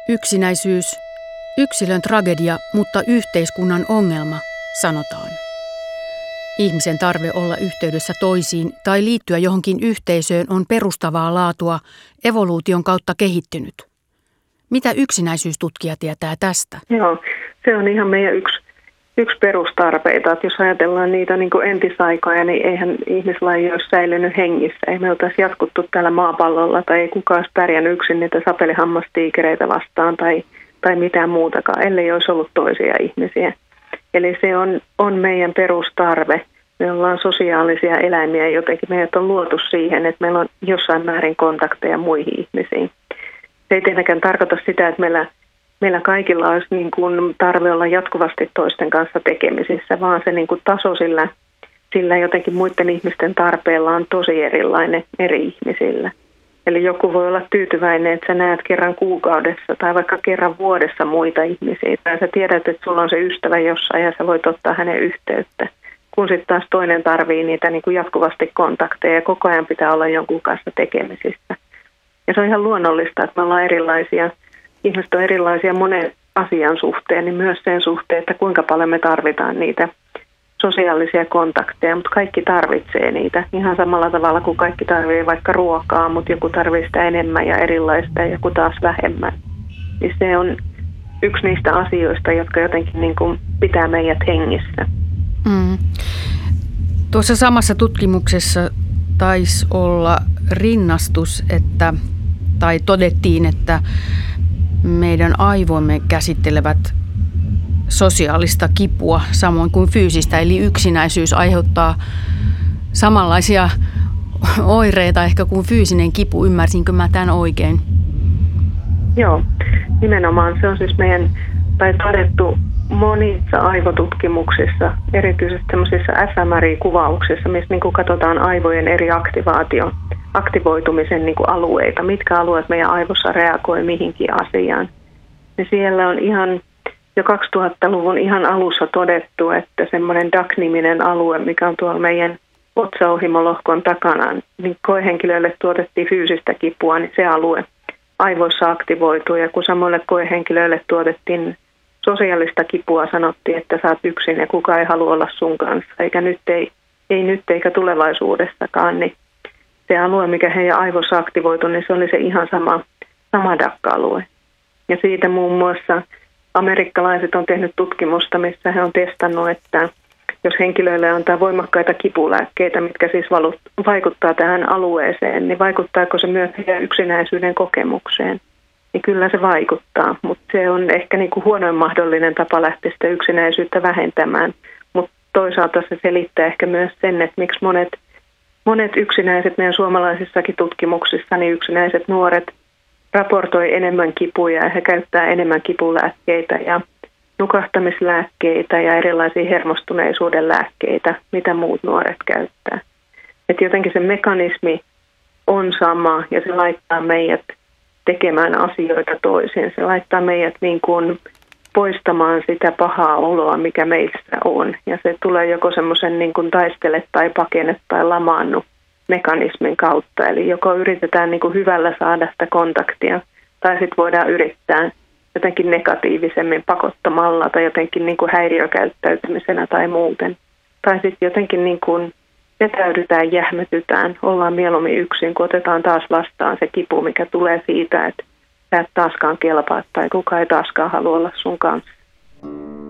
Yksinäisyys, yksilön tragedia, mutta yhteiskunnan ongelma, sanotaan. Ihmisen tarve olla yhteydessä toisiin tai liittyä johonkin yhteisöön on perustavaa laatua, evoluution kautta kehittynyt. Mitä yksinäisyystutkija tietää tästä? Joo, se on ihan meidän yksi perustarpeita. Että jos ajatellaan niitä niin kuin entisaikoja, niin eihän ihmislaji olisi säilynyt hengissä. Ei me oltaisi jatkuttu täällä maapallolla tai ei kukaan olisi pärjännyt yksin niitä sapelihammastiikereitä vastaan tai mitään muutakaan, ellei olisi ollut toisia ihmisiä. Eli se on meidän perustarve. Me ollaan sosiaalisia eläimiä jotenkin. Meidät on luotu siihen, että meillä on jossain määrin kontakteja muihin ihmisiin. Se ei tietenkään tarkoita sitä, että meillä kaikilla olisi niin kuin tarve olla jatkuvasti toisten kanssa tekemisissä, vaan se niin kuin taso sillä jotenkin muiden ihmisten tarpeella on tosi erilainen eri ihmisillä. Eli joku voi olla tyytyväinen, että sä näet kerran kuukaudessa tai vaikka kerran vuodessa muita ihmisiä. Tai sä tiedät, että sulla on se ystävä jossain ja sä voit ottaa hänen yhteyttä. Kun sitten taas toinen tarvii niitä niin kuin jatkuvasti kontakteja ja koko ajan pitää olla jonkun kanssa tekemisissä. Ja se on ihan luonnollista, että me ollaan erilaisia. Ihmiset on erilaisia monen asian suhteen, niin myös sen suhteen, että kuinka paljon me tarvitaan niitä sosiaalisia kontakteja, mutta kaikki tarvitsee niitä ihan samalla tavalla kuin kaikki tarvitsee vaikka ruokaa, mutta joku tarvitsee sitä enemmän ja erilaista ja joku taas vähemmän. Niin se on yksi niistä asioista, jotka jotenkin niin kuin pitää meidät hengissä. Tuossa samassa tutkimuksessa taisi olla rinnastus, tai todettiin, että meidän aivomme käsittelevät sosiaalista kipua samoin kuin fyysistä, eli yksinäisyys aiheuttaa samanlaisia oireita ehkä kuin fyysinen kipu. Ymmärsinkö mä tämän oikein? Joo, nimenomaan se on siis todettu monissa aivotutkimuksissa, erityisesti sellaisissa fMRI-kuvauksissa, missä niin kuin katsotaan aivojen eri aktivoitumisen niin kuin alueita, mitkä alueet meidän aivossa reagoi mihinkin asiaan. Ja siellä on ihan jo 2000-luvun ihan alussa todettu, että semmoinen DAC-niminen alue, mikä on tuolla meidän otsaohimolohkon takana, niin koehenkilöille tuotettiin fyysistä kipua, niin se alue aivoissa aktivoituu. Ja kun samoille koehenkilöille tuotettiin sosiaalista kipua, sanottiin, että sä oot yksin ja kukaan ei halua olla sun kanssa, eikä nyt eikä tulevaisuudessakaan, niin se alue, mikä heidän aivoissa aktivoitu, niin se oli se ihan sama DAC-alue. Ja siitä muun muassa amerikkalaiset on tehnyt tutkimusta, missä he on testannut, että jos henkilöille antaa voimakkaita kipulääkkeitä, mitkä siis vaikuttaa tähän alueeseen, niin vaikuttaako se myös heidän yksinäisyyden kokemukseen? Niin kyllä se vaikuttaa, mutta se on ehkä niin kuin huonoin mahdollinen tapa lähteä sitä yksinäisyyttä vähentämään. Mutta toisaalta se selittää ehkä myös sen, että miksi monet yksinäiset meidän suomalaisissakin tutkimuksissa, niin yksinäiset nuoret raportoi enemmän kipuja ja he käyttää enemmän kipulääkkeitä ja nukahtamislääkkeitä ja erilaisia hermostuneisuuden lääkkeitä, mitä muut nuoret käyttää. Et jotenkin se mekanismi on sama ja se laittaa meidät tekemään asioita toisin. Se laittaa meidät niin kuin poistamaan sitä pahaa oloa, mikä meissä on. Ja se tulee joko semmoisen niin kuin taistele tai pakene tai lamaannu mekanismin kautta. Eli joko yritetään niin kuin hyvällä saada sitä kontaktia tai sitten voidaan yrittää jotenkin negatiivisemmin pakottamalla tai jotenkin niin kuin häiriökäyttäytymisenä tai muuten. Tai sitten jotenkin niin kuin vetäydytään, jähmetytään, ollaan mieluummin yksin, kun otetaan taas vastaan se kipu, mikä tulee siitä, että sä et taaskaan kelpaa tai kukaan ei taaskaan halua olla sun kanssa.